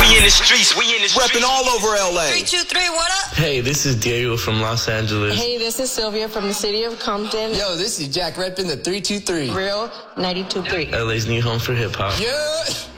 in the streets, repping all over LA. 323, what up? Hey, this is Diego from Los Angeles. Hey, this is Sylvia from the city of Compton. Yo, this is Jack repping the 323. Real 92.3. LA's new home for hip hop. Yeah.